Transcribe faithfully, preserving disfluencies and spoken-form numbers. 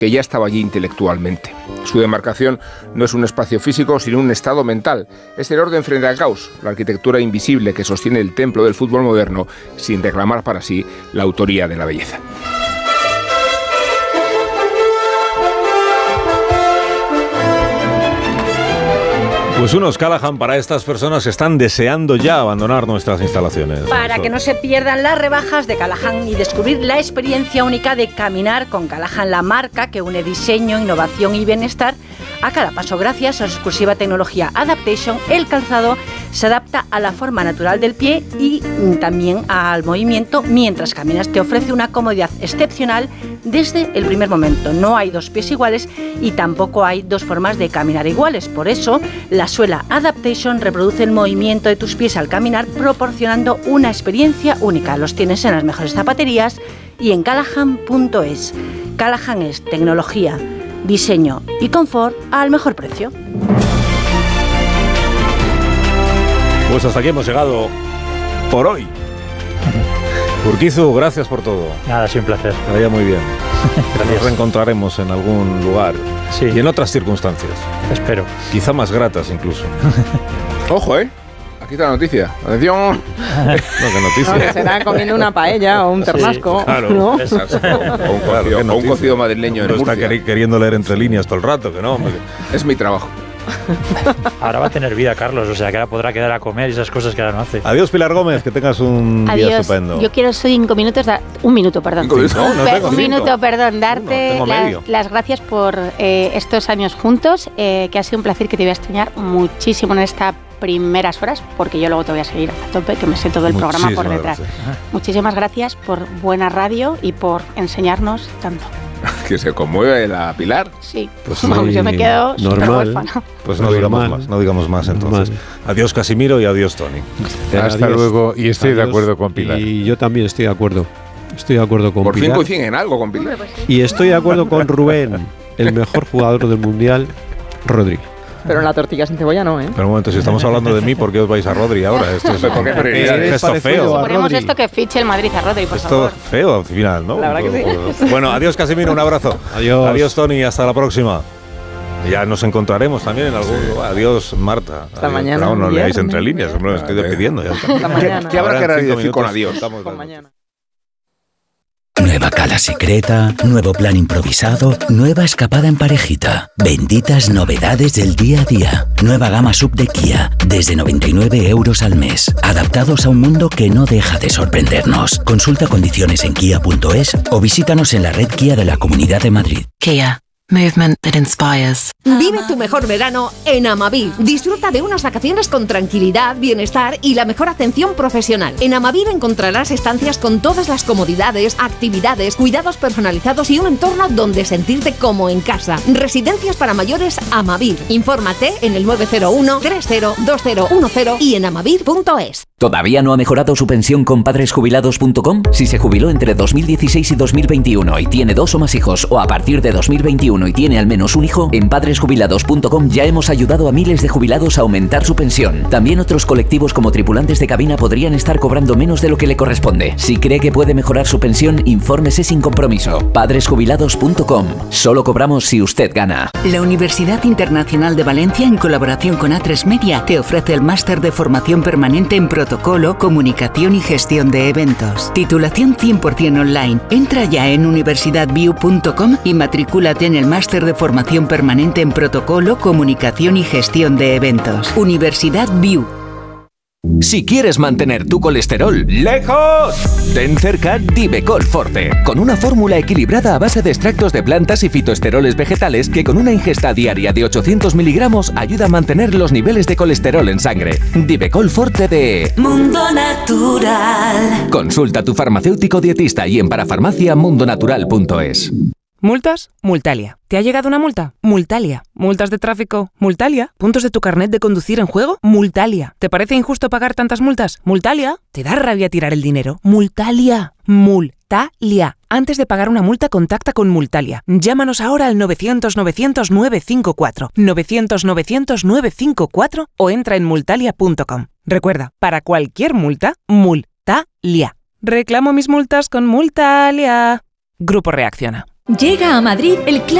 que ya estaba allí intelectualmente. Su demarcación no es un espacio físico, sino un estado mental. Es el orden frente al caos, la arquitectura invisible que sostiene el templo del fútbol moderno, sin reclamar para sí la autoría de la belleza. Pues unos Callahan para estas personas que están deseando ya abandonar nuestras instalaciones. Para que no se pierdan las rebajas de Callahan y descubrir la experiencia única de caminar con Callahan, la marca que une diseño, innovación y bienestar a cada paso. Gracias a su exclusiva tecnología Adaptation, el calzado se adapta a la forma natural del pie y también al movimiento mientras caminas. Te ofrece una comodidad excepcional desde el primer momento. No hay dos pies iguales y tampoco hay dos formas de caminar iguales. Por eso, la suela Adaptation reproduce el movimiento de tus pies al caminar, proporcionando una experiencia única. Los tienes en las mejores zapaterías y en Callahan punto es. Callahan es tecnología, diseño y confort al mejor precio. Pues hasta aquí hemos llegado por hoy. Urquizu, gracias por todo. Nada, sí, un placer. Que vaya muy bien. Nos reencontraremos en algún lugar. Sí. Y en otras circunstancias. Espero. Quizá más gratas incluso. Ojo, ¿eh? Aquí está la noticia. Atención. No, qué noticia. No, que será comiendo una paella o un ternasco. Sí, claro. ¿No? O un cocido, o un cocido madrileño en No está Murcia. queriendo leer entre líneas todo el rato, que no. Hombre. Es mi trabajo. Ahora va a tener vida, Carlos, o sea que ahora podrá quedar a comer y esas cosas que ahora no hace. Adiós, Pilar Gómez, que tengas un Adiós. día estupendo. Yo quiero cinco minutos, da- un minuto, perdón. Cinco minutos. No, no Pe- tengo un cinco. minuto, perdón, Uno, darte tengo las, medio. las gracias por eh, estos años juntos, eh, que ha sido un placer, que te voy a extrañar muchísimo en estas primeras horas, porque yo luego te voy a seguir a tope, que me sé todo el programa por Muchísimas detrás. gracias. Muchísimas gracias por buena radio y por enseñarnos tanto. Que se conmueve la Pilar. Sí, Pues Vamos, sí, yo me quedo súper normal. huérfana. Pues no digamos Normal. más, no digamos más entonces. Normal. Adiós, Casimiro, y adiós, Tony. Hasta Adiós. luego, y estoy de Adiós. acuerdo con Pilar. Y yo también estoy de acuerdo. Estoy de acuerdo con Por fin Pilar. coinciden en algo con Pilar. Y estoy de acuerdo con Rubén, el mejor jugador del mundial, Rodri. Pero en la tortilla sin cebolla no, ¿eh? Pero un momento, si estamos hablando de mí, ¿por qué os vais a Rodri ahora? Esto es ¿Por qué prioridades? un gesto Parecido feo. a Ponemos Rodri. esto que fiche el Madrid a Rodri, por Esto favor. es feo al final, ¿no? La verdad que sí. Bueno, adiós, Casimiro, un abrazo. Adiós. Adiós, Tony, hasta la próxima. Ya nos encontraremos también en algún lugar. Adiós, Marta. Hasta Adiós. mañana, Pero no leáis viernes. entre líneas, hombre, lo estoy Vale. despidiendo. Ya está. Hasta mañana. ¿Qué habrá Ahora que en cinco decir con minutos adiós? estamos Hasta dando- mañana. Nueva cala secreta, nuevo plan improvisado, nueva escapada en parejita. Benditas novedades del día a día. Nueva gama sub de Kia, desde noventa y nueve euros al mes. Adaptados a un mundo que no deja de sorprendernos. Consulta condiciones en kia punto es o visítanos en la red Kia de la Comunidad de Madrid. Kia. Movement that inspires. Vive tu mejor verano en Amavir. Disfruta de unas vacaciones con tranquilidad, bienestar y la mejor atención profesional. En Amavir encontrarás estancias con todas las comodidades, actividades, cuidados personalizados y un entorno donde sentirte como en casa. Residencias para mayores Amavir. Infórmate en el nueve cero uno, tres cero, dos cero uno cero y en amavir punto es. ¿Todavía no ha mejorado su pensión con padres jubilados punto com? Si se jubiló entre dos mil dieciséis y dos mil veintiuno y tiene dos o más hijos, o a partir de dos mil veintiuno y tiene al menos un hijo, en padres jubilados punto com ya hemos ayudado a miles de jubilados a aumentar su pensión. También otros colectivos como tripulantes de cabina podrían estar cobrando menos de lo que le corresponde. Si cree que puede mejorar su pensión, infórmese sin compromiso. padres jubilados punto com. Solo cobramos si usted gana. La Universidad Internacional de Valencia, en colaboración con A tres Media, te ofrece el máster de formación permanente en protocolo, comunicación y gestión de eventos. Titulación cien por ciento online. Entra ya en universidad view punto com y matricúlate en el máster de formación permanente en protocolo, comunicación y gestión de eventos. Universidad View. Si quieres mantener tu colesterol lejos, ten cerca Divecol Forte, con una fórmula equilibrada a base de extractos de plantas y fitoesteroles vegetales que con una ingesta diaria de ochocientos miligramos ayuda a mantener los niveles de colesterol en sangre. Divecol Forte de Mundo Natural. Consulta a tu farmacéutico dietista y en parafarmacia mundo natural punto es. ¿Multas? Multalia. ¿Te ha llegado una multa? Multalia. ¿Multas de tráfico? Multalia. ¿Puntos de tu carnet de conducir en juego? Multalia. ¿Te parece injusto pagar tantas multas? Multalia. ¿Te da rabia tirar el dinero? Multalia. Multalia. Antes de pagar una multa, contacta con Multalia. Llámanos ahora al novecientos novecientos nueve cinco cuatro, novecientos novecientos nueve cinco cuatro o entra en multalia punto com. Recuerda, para cualquier multa, Multalia. Reclamo mis multas con Multalia. Grupo Reacciona. Llega a Madrid el